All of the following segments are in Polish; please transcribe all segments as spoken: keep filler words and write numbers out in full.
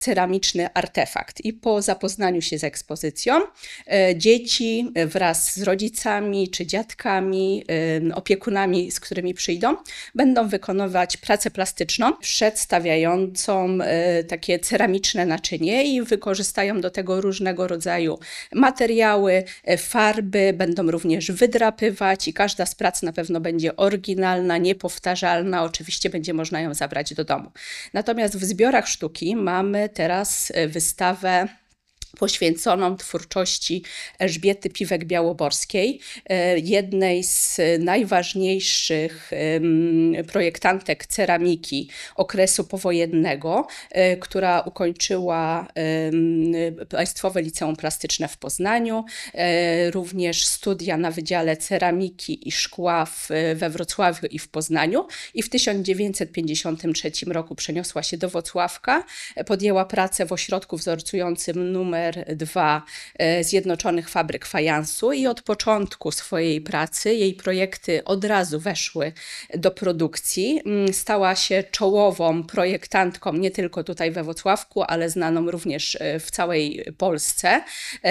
ceramiczny artefakt. I po zapoznaniu się z ekspozycją dzieci wraz z rodzicami czy dziadkami, opiekunami, z którymi przyjdą, będą wykonywać pracę plastyczną przedstawiającą takie ceramiczne naczynie i wykorzystają do tego różnego rodzaju materiały, farby, będą również wydrapywać i każda z prac na pewno będzie oryginalna, niepowtarzalna. Oczywiście będzie można ją zabrać do domu. Natomiast w zbiorach sztuki mamy teraz wystawę poświęconą twórczości Elżbiety Piwek-Białoborskiej, jednej z najważniejszych projektantek ceramiki okresu powojennego, która ukończyła Państwowe Liceum Plastyczne w Poznaniu, również studia na Wydziale Ceramiki i Szkła w, we Wrocławiu i w Poznaniu i w tysiąc dziewięćset pięćdziesiątym trzecim roku przeniosła się do Włocławka, podjęła pracę w ośrodku wzorcującym numer dwa Zjednoczonych Fabryk Fajansu i od początku swojej pracy jej projekty od razu weszły do produkcji. Stała się czołową projektantką nie tylko tutaj we Włocławku, ale znaną również w całej Polsce.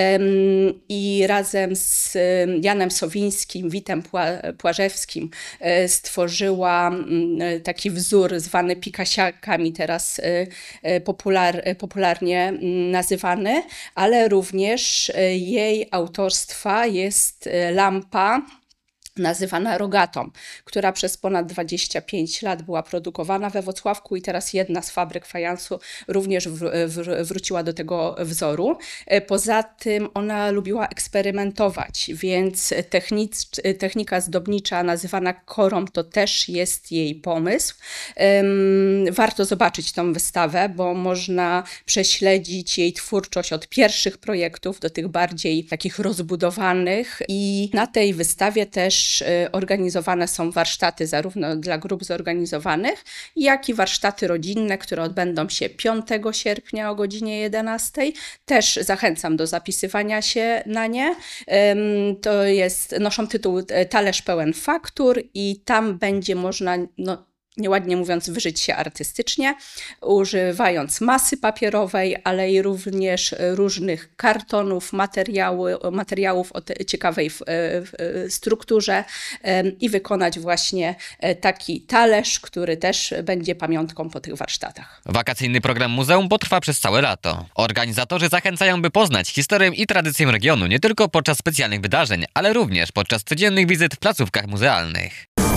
I razem z Janem Sowińskim, Witem Płażewskim stworzyła taki wzór zwany pikasiakami, teraz popular, popularnie nazywany, ale również jej autorstwa jest lampa nazywana rogatą, która przez ponad dwadzieścia pięć lat była produkowana we Włocławku i teraz jedna z fabryk fajansu również w, w, wróciła do tego wzoru. Poza tym ona lubiła eksperymentować, więc technic, technika zdobnicza nazywana korą to też jest jej pomysł. Um, warto zobaczyć tą wystawę, bo można prześledzić jej twórczość od pierwszych projektów do tych bardziej takich rozbudowanych i na tej wystawie też organizowane są warsztaty zarówno dla grup zorganizowanych, jak i warsztaty rodzinne, które odbędą się piątego sierpnia o godzinie jedenastej. Też zachęcam do zapisywania się na nie. To jest, noszą tytuł Talerz pełen faktur i tam będzie można, no, nieładnie mówiąc, wyżyć się artystycznie, używając masy papierowej, ale i również różnych kartonów, materiały, materiałów o ciekawej w, w strukturze i wykonać właśnie taki talerz, który też będzie pamiątką po tych warsztatach. Wakacyjny program muzeum potrwa przez całe lato. Organizatorzy zachęcają, by poznać historię i tradycję regionu nie tylko podczas specjalnych wydarzeń, ale również podczas codziennych wizyt w placówkach muzealnych.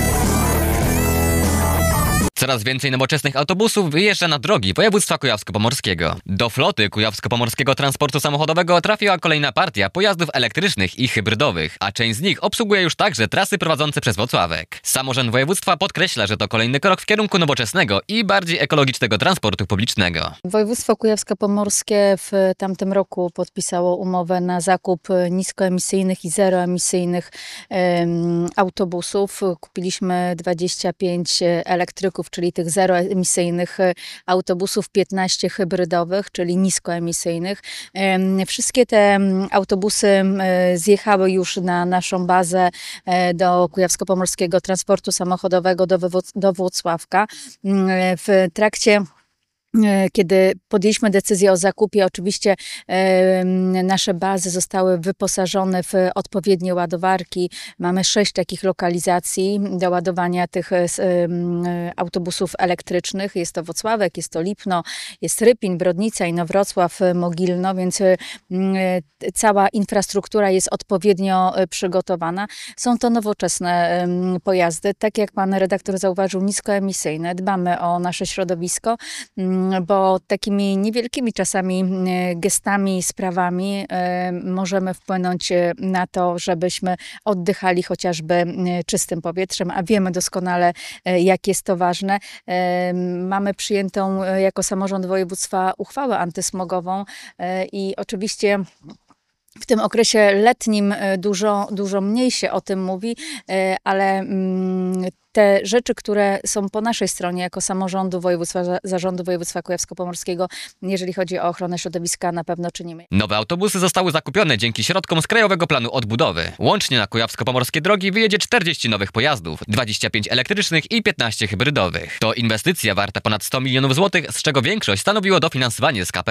Coraz więcej nowoczesnych autobusów wyjeżdża na drogi województwa kujawsko-pomorskiego. Do floty kujawsko-pomorskiego transportu samochodowego trafiła kolejna partia pojazdów elektrycznych i hybrydowych, a część z nich obsługuje już także trasy prowadzące przez Włocławek. Samorząd województwa podkreśla, że to kolejny krok w kierunku nowoczesnego i bardziej ekologicznego transportu publicznego. Województwo kujawsko-pomorskie w tamtym roku podpisało umowę na zakup niskoemisyjnych i zeroemisyjnych um, autobusów. Kupiliśmy dwadzieścia pięć elektryków, czyli tych zeroemisyjnych autobusów, piętnaście hybrydowych, czyli niskoemisyjnych. Wszystkie te autobusy zjechały już na naszą bazę do Kujawsko-Pomorskiego Transportu Samochodowego do, do Włocławka. W trakcie Kiedy podjęliśmy decyzję o zakupie, oczywiście e, nasze bazy zostały wyposażone w odpowiednie ładowarki. Mamy sześć takich lokalizacji do ładowania tych e, autobusów elektrycznych. Jest to Włocławek, jest to Lipno, jest Rypin, Brodnica, Inowrocław, Mogilno, więc e, cała infrastruktura jest odpowiednio przygotowana. Są to nowoczesne e, pojazdy, tak jak pan redaktor zauważył, niskoemisyjne. Dbamy o nasze środowisko, bo takimi niewielkimi czasami gestami, sprawami możemy wpłynąć na to, żebyśmy oddychali chociażby czystym powietrzem, a wiemy doskonale, jak jest to ważne. Mamy przyjętą jako samorząd województwa uchwałę antysmogową i oczywiście w tym okresie letnim dużo, dużo mniej się o tym mówi, ale te rzeczy, które są po naszej stronie jako samorządu województwa, zarządu województwa kujawsko-pomorskiego, jeżeli chodzi o ochronę środowiska, na pewno czynimy. Nowe autobusy zostały zakupione dzięki środkom z Krajowego Planu Odbudowy. Łącznie na kujawsko-pomorskie drogi wyjedzie czterdzieści nowych pojazdów, dwadzieścia pięć elektrycznych i piętnaście hybrydowych. To inwestycja warta ponad sto milionów złotych, z czego większość stanowiło dofinansowanie z K P